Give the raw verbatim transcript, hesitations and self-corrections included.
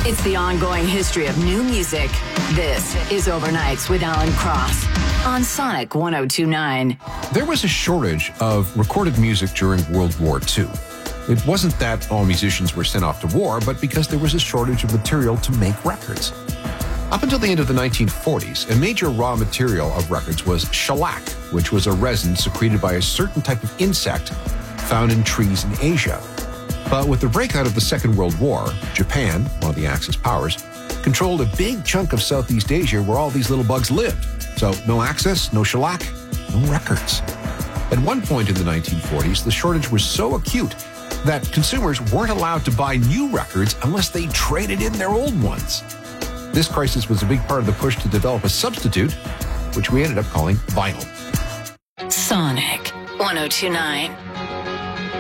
It's the ongoing history of new music. This is Overnights with Alan Cross on Sonic one oh two point nine. There was a shortage of recorded music during World War Two. It wasn't that all musicians were sent off to war, but because there was a shortage of material to make records. Up until the end of the nineteen forties, a major raw material of records was shellac, which was a resin secreted by a certain type of insect found in trees in Asia. But with the breakout of the Second World War, Japan, one of the Axis powers, controlled a big chunk of Southeast Asia where all these little bugs lived. So no access, no shellac, no records. At one point in the nineteen forties, the shortage was so acute that consumers weren't allowed to buy new records unless they traded in their old ones. This crisis was a big part of the push to develop a substitute, which we ended up calling vinyl. Sonic one oh two point nine.